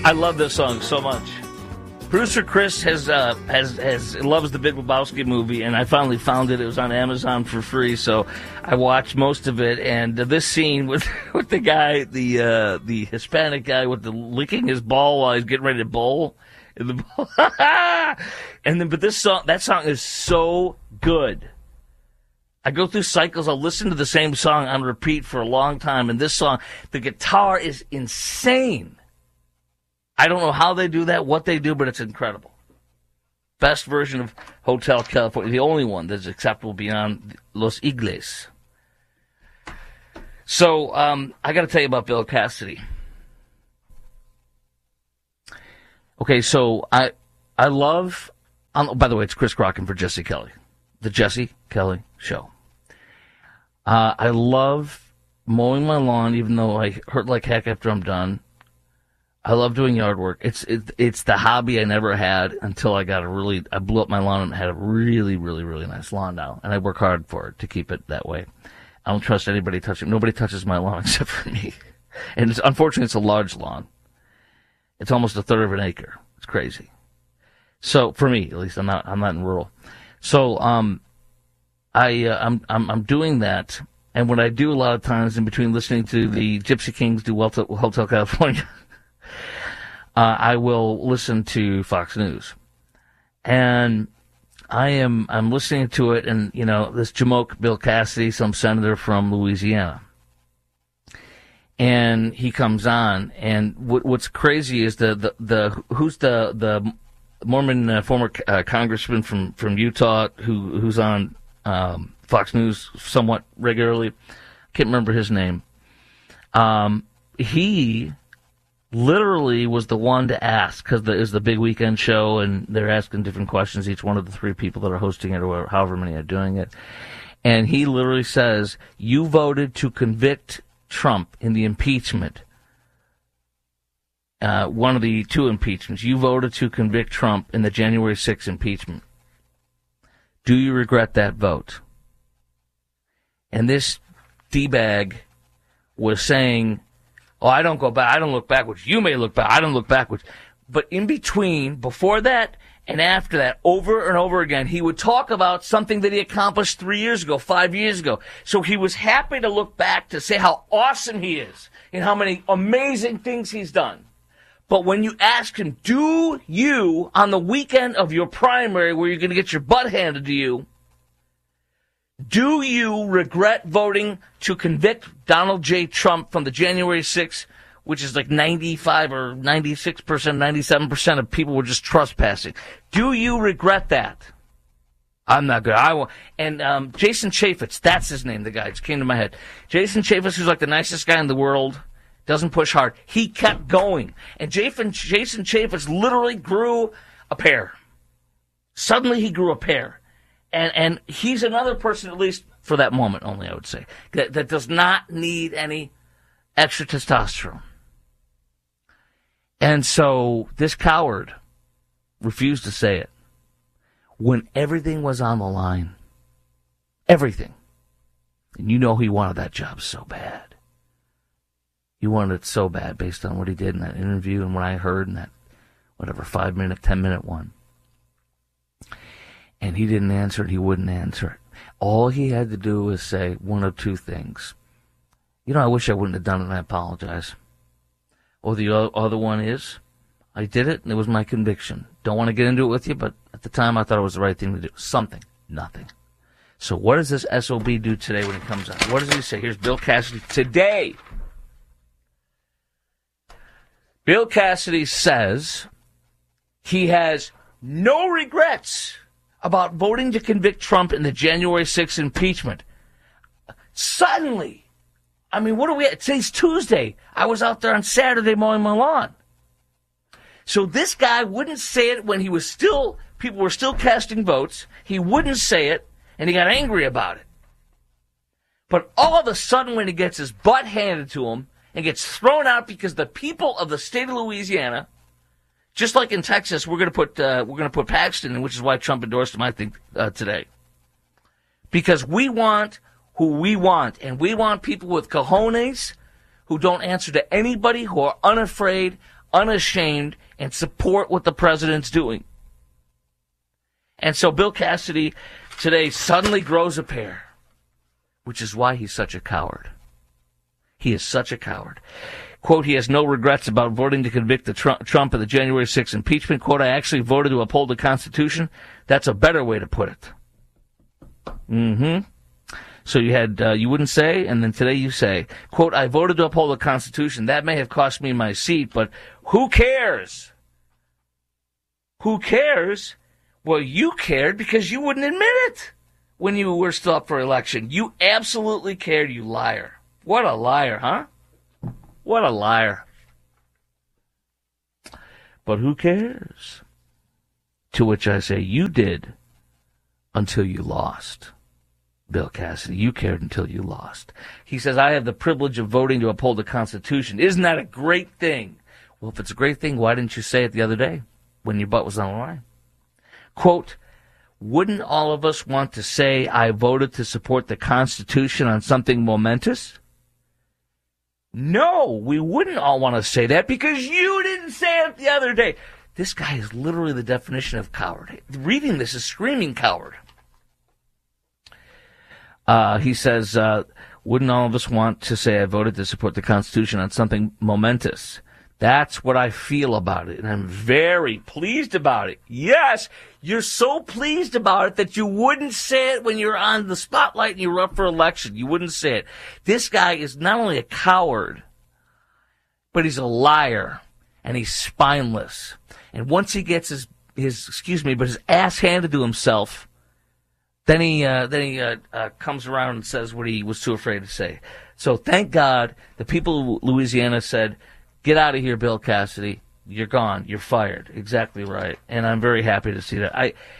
I love this song so much. Producer Chris has loves the Big Lebowski movie, and I finally found it. It was on Amazon for free, so I watched most of it. And this scene with the guy, the Hispanic guy with the licking his ball while he's getting ready to bowl, in the bowl. But that song is so good. I go through cycles. I'll listen to the same song on repeat for a long time, and this song, the guitar is insane. I don't know how they do that, what they do, but it's incredible. Best version of Hotel California, the only one that's acceptable beyond Los Igles. So, I got to tell you about Bill Cassidy. Okay, so I love, by the way, it's Chris Crocken for Jesse Kelly, the Jesse Kelly Show. I love mowing my lawn, even though I hurt like heck after I'm done. I love doing yard work. It's the hobby I never had until I blew up my lawn and had a really, really, really nice lawn now. And I work hard for it to keep it that way. I don't trust anybody touching. Nobody touches my lawn except for me. And unfortunately, it's a large lawn. It's almost a third of an acre. It's crazy. So for me, at least, I'm not in rural. So I'm doing that. And what I do a lot of times in between listening to the Gypsy Kings do Hotel California, I will listen to Fox News, and I'm listening to it, and this Jamoke Bill Cassidy, some senator from Louisiana, and he comes on, and what's crazy is who's the Mormon former congressman from Utah who's on Fox News somewhat regularly. I can't remember his name. He literally was the one to ask, because it was the big weekend show, and they're asking different questions, each one of the three people that are hosting it, or however many are doing it. And he literally says, you voted to convict Trump in the impeachment. One of the two impeachments. You voted to convict Trump in the January 6th impeachment. Do you regret that vote? And this D-bag was saying, oh, I don't go back. I don't look backwards. You may look back. I don't look backwards. But in between, before that and after that, over and over again, he would talk about something that he accomplished 3 years ago, 5 years ago. So he was happy to look back to say how awesome he is and how many amazing things he's done. But when you ask him, do you, on the weekend of your primary where you're going to get your butt handed to you, do you regret voting to convict Donald J. Trump from the January 6th, which is like 95 or 96%, 97% of people were just trespassing? Do you regret that? I'm not good. I won't. And Jason Chaffetz, that's his name, the guy. It just came to my head. Jason Chaffetz, who's like the nicest guy in the world, doesn't push hard. He kept going. And Jason Chaffetz literally grew a pair. Suddenly he grew a pair. And he's another person, at least for that moment only, I would say, that does not need any extra testosterone. And so this coward refused to say it when everything was on the line. Everything. And he wanted that job so bad. He wanted it so bad based on what he did in that interview and what I heard in that, 5-minute, 10-minute one. And he didn't answer it. He wouldn't answer it. All he had to do was say one of two things. I wish I wouldn't have done it, and I apologize. Or the other one is, I did it, and it was my conviction. Don't want to get into it with you, but at the time I thought it was the right thing to do. Something. Nothing. So what does this SOB do today when he comes out? What does he say? Here's Bill Cassidy today. Bill Cassidy says he has no regrets about voting to convict Trump in the January 6th impeachment. Suddenly, what are we at? Today's Tuesday. I was out there on Saturday mowing my lawn. So this guy wouldn't say it when people were still casting votes. He wouldn't say it, and he got angry about it. But all of a sudden, when he gets his butt handed to him and gets thrown out because the people of the state of Louisiana, just like in Texas, we're going to put Paxton in, which is why Trump endorsed him, I think, today. Because we want who we want, and we want people with cojones who don't answer to anybody, who are unafraid unashamed, and support what the president's doing. And so Bill Cassidy today suddenly grows a pair, which is why he's such a coward. He is such a coward. Quote, he has no regrets about voting to convict the Trump of the January 6th impeachment. Quote, I actually voted to uphold the Constitution. That's a better way to put it. So you had, you wouldn't say, and then today you say, quote, I voted to uphold the Constitution. That may have cost me my seat, but who cares? Who cares? Well, you cared because you wouldn't admit it when you were still up for election. You absolutely cared, you liar. What a liar, huh? What a liar. But who cares? To which I say, you did until you lost. Bill Cassidy, you cared until you lost. He says, I have the privilege of voting to uphold the Constitution. Isn't that a great thing? Well, if it's a great thing, why didn't you say it the other day when your butt was on the line? Quote, wouldn't all of us want to say I voted to support the Constitution on something momentous? No, we wouldn't all want to say that because you didn't say it the other day. This guy is literally the definition of coward. Reading this is screaming coward. He says, wouldn't all of us want to say I voted to support the Constitution on something momentous? That's what I feel about it, and I'm very pleased about it. Yes, you're so pleased about it that you wouldn't say it when you're on the spotlight and you were up for election. You wouldn't say it. This guy is not only a coward, but he's a liar, and he's spineless. And once he gets his ass handed to himself, then he comes around and says what he was too afraid to say. So thank God the people of Louisiana said, get out of here, Bill Cassidy. You're gone. You're fired. Exactly right. And I'm very happy to see that.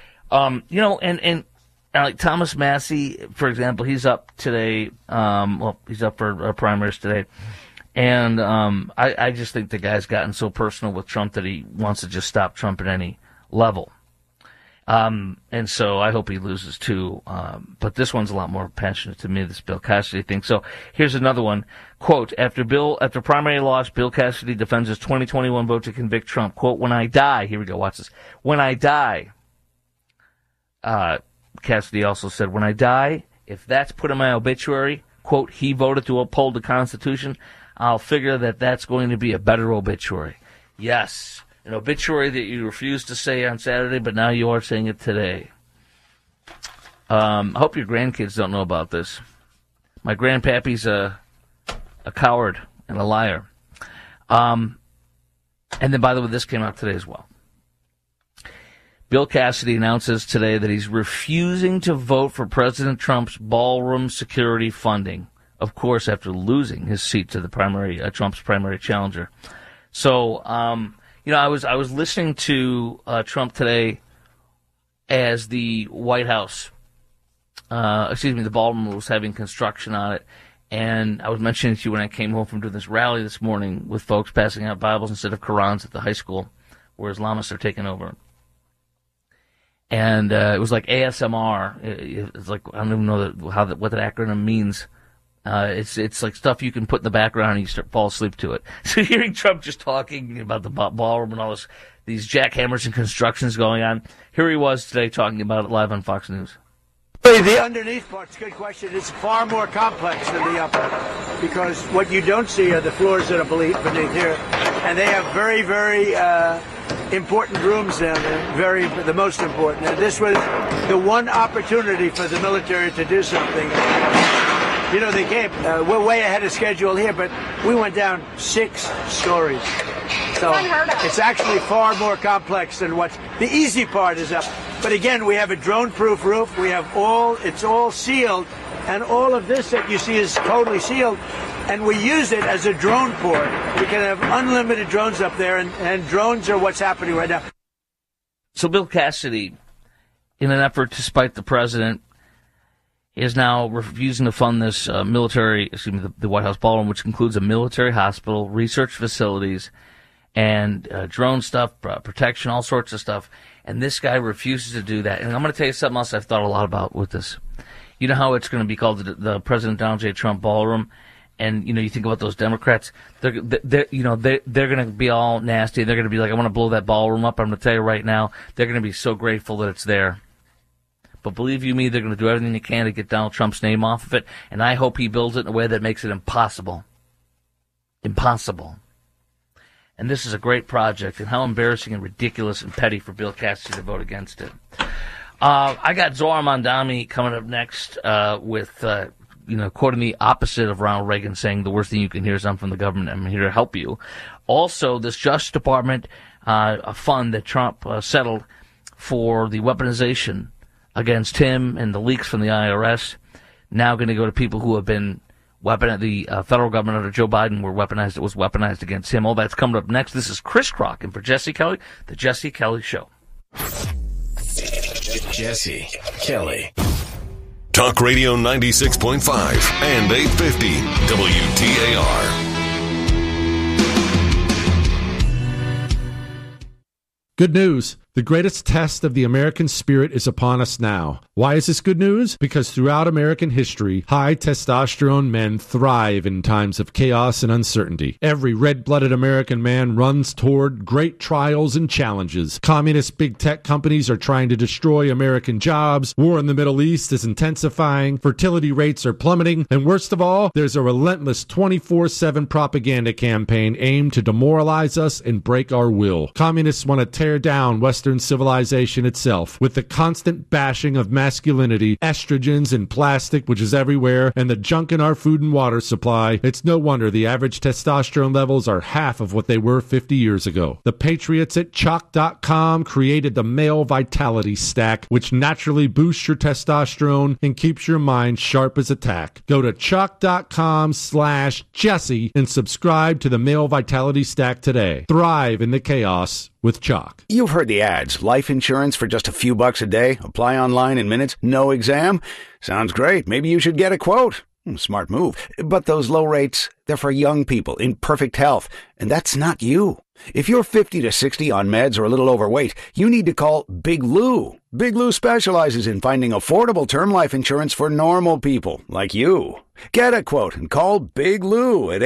Like Thomas Massie, for example, he's up today. He's up for primaries today. And I just think the guy's gotten so personal with Trump that he wants to just stop Trump at any level. And so I hope he loses too. But this one's a lot more passionate to me, this Bill Cassidy thing. So here's another one. Quote, after primary loss, Bill Cassidy defends his 2021 vote to convict Trump. Quote, when I die, here we go, watch this. When I die, Cassidy also said, when I die, if that's put in my obituary, quote, he voted to uphold the Constitution, I'll figure that that's going to be a better obituary. Yes. An obituary that you refused to say on Saturday, but now you are saying it today. I hope your grandkids don't know about this. My grandpappy's a coward and a liar. And then, by the way, this came out today as well. Bill Cassidy announces today that he's refusing to vote for President Trump's ballroom security funding. Of course, after losing his seat to the Trump's primary challenger. So, I was listening to Trump today as the White House, the ballroom was having construction on it, and I was mentioning to you when I came home from doing this rally this morning with folks passing out Bibles instead of Qurans at the high school, where Islamists are taking over. And it was like ASMR. It's like, I don't even know what that acronym means. It's like stuff you can put in the background and you fall asleep to it. So hearing Trump just talking about the ballroom and all these jackhammers and constructions going on, here he was today talking about it live on Fox News. The underneath part's a good question. It's far more complex than the upper, because what you don't see are the floors that are beneath here, and they have very, very important rooms down there, the most important. And this was the one opportunity for the military to do something. You know, they came, we're way ahead of schedule here, but we went down 6 stories. So it's actually far more complex than the easy part is up. But again, we have a drone-proof roof. It's all sealed, and all of this that you see is totally sealed. And we use it as a drone port. We can have unlimited drones up there, and drones are what's happening right now. So Bill Cassidy, in an effort to spite the president, is now refusing to fund this the White House ballroom, which includes a military hospital, research facilities, and drone stuff, protection, all sorts of stuff. And this guy refuses to do that. And I'm going to tell you something else I've thought a lot about with this. You know how it's going to be called the President Donald J. Trump Ballroom? And, you think about those Democrats, they're going to be all nasty. They're going to be like, I want to blow that ballroom up. I'm going to tell you right now, they're going to be so grateful that it's there. But believe you me, they're going to do everything they can to get Donald Trump's name off of it. And I hope he builds it in a way that makes it impossible. Impossible. And this is a great project. And how embarrassing and ridiculous and petty for Bill Cassidy to vote against it. I got Zohar Mamdani coming up next with... quoting the opposite of Ronald Reagan, saying the worst thing you can hear is I'm from the government. I'm here to help you. Also, this Justice Department a fund that Trump settled for the weaponization against him and the leaks from the IRS, now going to go to people who have been the federal government under Joe Biden was weaponized against him. All that's coming up next. This is Chris Crock, and for Jesse Kelly, The Jesse Kelly Show. Jesse Kelly. Talk Radio 96.5 and 850 WTAR. Good news. The greatest test of the American spirit is upon us now. Why is this good news? Because throughout American history, high testosterone men thrive in times of chaos and uncertainty. Every red-blooded American man runs toward great trials and challenges. Communist big tech companies are trying to destroy American jobs. War in the Middle East is intensifying. Fertility rates are plummeting. And worst of all, there's a relentless 24/7 propaganda campaign aimed to demoralize us and break our will. Communists want to tear down Western civilization itself with the constant bashing of masculinity, estrogens and plastic, which is everywhere, and the junk in our food and water supply. It's no wonder the average testosterone levels are half of what they were 50 years ago. The patriots at Chalk.com created the Male Vitality Stack, which naturally boosts your testosterone and keeps your mind sharp as a tack. Go to Chalk.com/Jesse and subscribe to the Male Vitality Stack today. Thrive in the chaos with Chalk. You've heard the ads. Life insurance for just a few bucks a day. Apply online in minutes. No exam. Sounds great. Maybe you should get a quote. Smart move. But those low rates, they're for young people in perfect health. And that's not you. If you're 50 to 60 on meds or a little overweight, you need to call Big Lou. Big Lou specializes in finding affordable term life insurance for normal people like you. Get a quote and call Big Lou at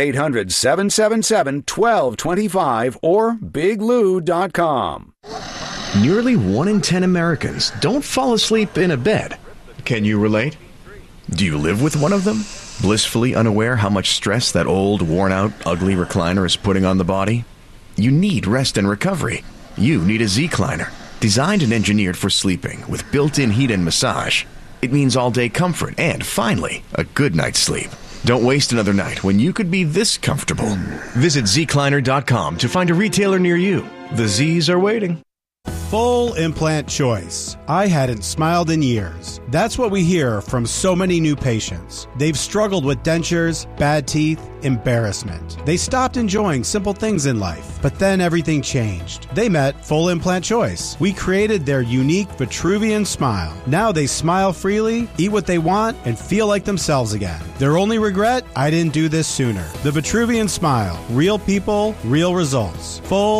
800-777-1225 or biglou.com. Nearly 1 in 10 Americans don't fall asleep in a bed. Can you relate? Do you live with one of them? Blissfully unaware how much stress that old, worn-out, ugly recliner is putting on the body? You need rest and recovery. You need a Z-Cliner. Designed and engineered for sleeping with built-in heat and massage. It means all-day comfort and, finally, a good night's sleep. Don't waste another night when you could be this comfortable. Visit zcliner.com to find a retailer near you. The Z's are waiting. Full implant choice. I hadn't smiled in years. That's what we hear from so many new patients. They've struggled with dentures, bad teeth, embarrassment. They stopped enjoying simple things in life, but then everything changed. They met Full Implant Choice. We created their unique Vitruvian smile. Now they smile freely, eat what they want, and feel like themselves again. Their only regret? I didn't do this sooner. The Vitruvian smile. Real people, real results.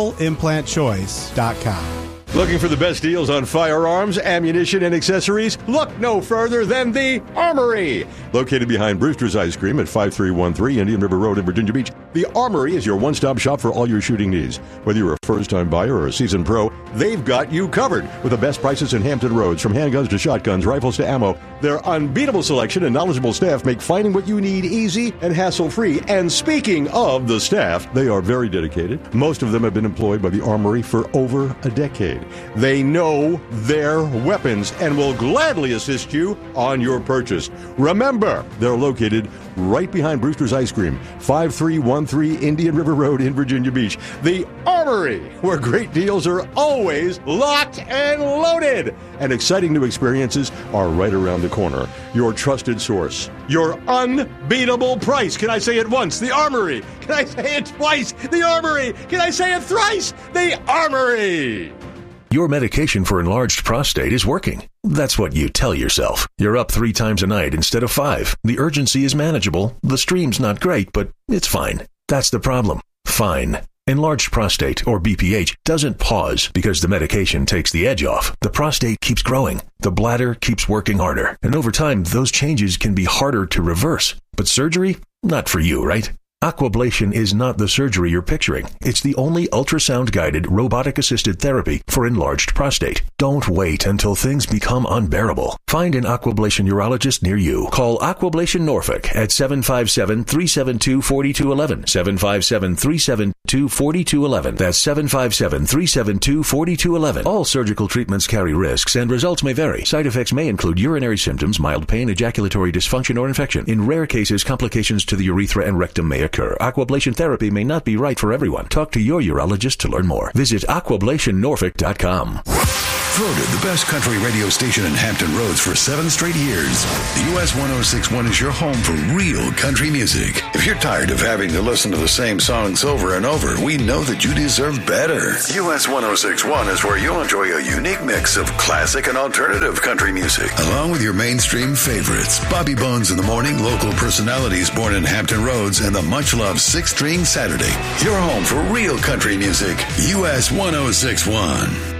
FullImplantChoice.com. Looking for the best deals on firearms, ammunition, and accessories? Look no further than the Armory. Located behind Brewster's Ice Cream at 5313 Indian River Road in Virginia Beach, the Armory is your one-stop shop for all your shooting needs. Whether you're a first-time buyer or a seasoned pro, they've got you covered with the best prices in Hampton Roads, from handguns to shotguns, rifles to ammo. Their unbeatable selection and knowledgeable staff make finding what you need easy and hassle-free. And speaking of the staff, they are very dedicated. Most of them have been employed by the Armory for over a decade. They know their weapons and will gladly assist you on your purchase. Remember, they're located right behind Brewster's Ice Cream, 5313 Indian River Road in Virginia Beach. The Armory, where great deals are always locked and loaded. And exciting new experiences are right around the corner. Your trusted source. Your unbeatable price. Can I say it once? The Armory. Can I say it twice? The Armory. Can I say it thrice? The Armory. Your medication for enlarged prostate is working. That's what you tell yourself. You're up 3 times a night instead of 5. The urgency is manageable. The stream's not great, but it's fine. That's the problem. Fine. Enlarged prostate, or BPH, doesn't pause because the medication takes the edge off. The prostate keeps growing. The bladder keeps working harder. And over time, those changes can be harder to reverse. But surgery? Not for you, right? Aquablation is not the surgery you're picturing. It's the only ultrasound-guided, robotic-assisted therapy for enlarged prostate. Don't wait until things become unbearable. Find an Aquablation urologist near you. Call Aquablation Norfolk at 757-372-4211. 757-372-4211. That's 757-372-4211. All surgical treatments carry risks and results may vary. Side effects may include urinary symptoms, mild pain, ejaculatory dysfunction, or infection. In rare cases, complications to the urethra and rectum may occur. Aquablation therapy may not be right for everyone. Talk to your urologist to learn more. Visit aquablationnorfolk.com. Voted the best country radio station in Hampton Roads for 7 straight years, the US 106.1 is your home for real country music. If you're tired of having to listen to the same songs over and over, we know that you deserve better. US 106.1 is where you'll enjoy a unique mix of classic and alternative country music, along with your mainstream favorites. Bobby Bones in the Morning, local personalities born in Hampton Roads, and the much-loved 6 String Saturday. Your home for real country music, US 106.1.